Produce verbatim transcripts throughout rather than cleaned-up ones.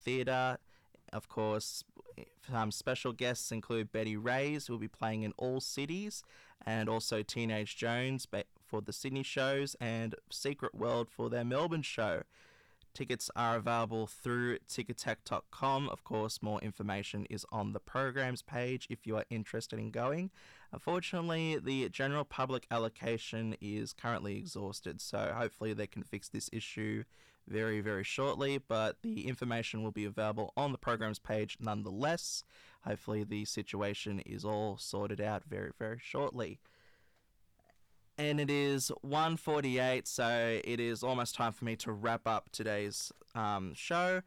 Theatre. Of course, um, special guests include Betty Reyes, who will be playing in all cities, and also Teenage Jones for the Sydney shows, and Secret World for their Melbourne show. Tickets are available through ticketek dot com. Of course, more information is on the programs page if you are interested in going. Unfortunately, the general public allocation is currently exhausted, so hopefully they can fix this issue very, very shortly, but the information will be available on the programs page nonetheless. Hopefully the situation is all sorted out very, very shortly. And it is one forty-eight, so it is almost time for me to wrap up today's um, show.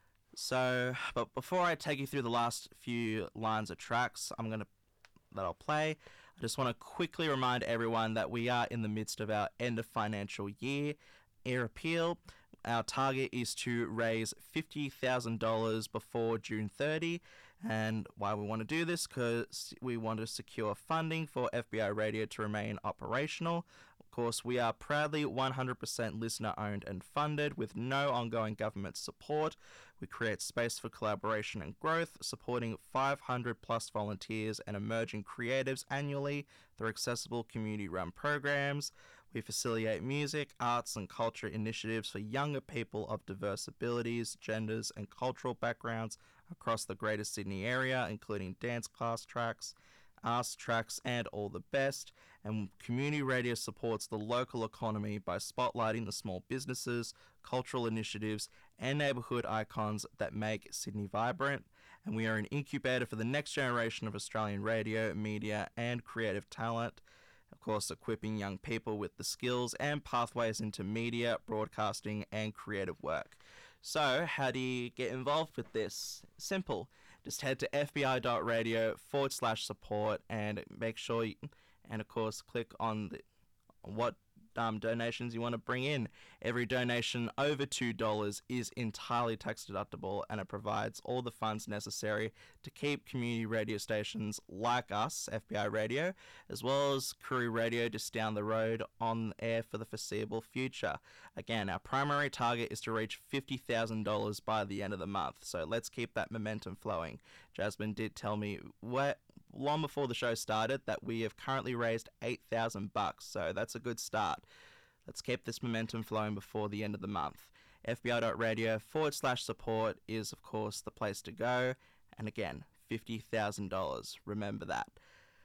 So, but before I take you through the last few lines of tracks I'm gonna that I'll play, I just want to quickly remind everyone that we are in the midst of our end of financial year air appeal. Our target is to raise fifty thousand dollars before June thirtieth, and why we want to do this, because we want to secure funding for F B I Radio to remain operational. Of course, we are proudly one hundred percent listener owned and funded with no ongoing government support. We create space for collaboration and growth, supporting five hundred plus volunteers and emerging creatives annually through accessible community-run programs. We facilitate music, arts and culture initiatives for younger people of diverse abilities, genders and cultural backgrounds across the Greater Sydney area, including dance class tracks, arts tracks and all the best. And community radio supports the local economy by spotlighting the small businesses, cultural initiatives and neighbourhood icons that make Sydney vibrant. And we are an incubator for the next generation of Australian radio, media and creative talent. Of course, equipping young people with the skills and pathways into media, broadcasting and creative work. So, how do you get involved with this? Simple. Just head to fbi.radio forward slash support and make sure you, and of course, click on the, what um, donations you want to bring in. Every donation over two dollars is entirely tax deductible, and it provides all the funds necessary to keep community radio stations like us, F B I Radio, as well as Koori Radio just down the road on air for the foreseeable future. Again, our primary target is to reach fifty thousand dollars by the end of the month, so let's keep that momentum flowing. Jasmine did tell me what long before the show started that we have currently raised eight thousand bucks, so that's a good start. Let's keep this momentum flowing before the end of the month. fbi.radio forward slash support is of course the place to go, and again, fifty thousand dollars, remember that.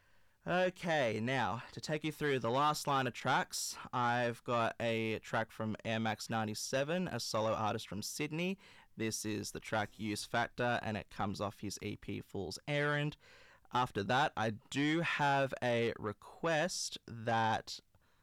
Okay, now to take you through the last line of tracks, I've got a track from Air Max ninety-seven, a solo artist from Sydney. This is the track Use Factor, and it comes off his E P Fool's Errand. After that, I do have a request that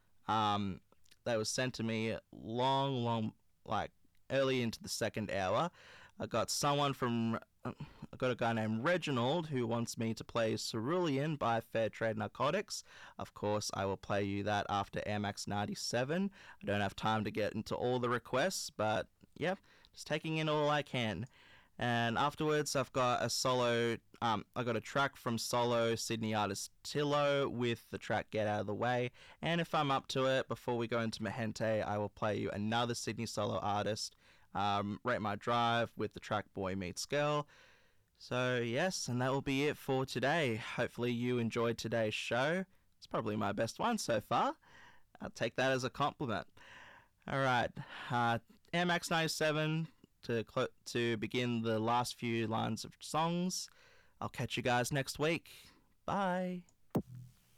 um, that was sent to me long, long, like early into the second hour. I got someone from, I got a guy named Reginald who wants me to play Cerulean by Fair Trade Narcotics. Of course, I will play you that after Air Max ninety-seven. I don't have time to get into all the requests, but yeah, just taking in all I can. And afterwards, I've got a solo, um, I got a track from solo Sydney artist Tillo with the track Get Out of the Way. And if I'm up to it, before we go into Mahente, I will play you another Sydney solo artist, um, Rate My Drive with the track Boy Meets Girl. So yes, and that will be it for today. Hopefully you enjoyed today's show. It's probably my best one so far. I'll take that as a compliment. Alright, uh, Air Max ninety-seven... To cl- to begin the last few lines of songs. I'll catch you guys next week. Bye.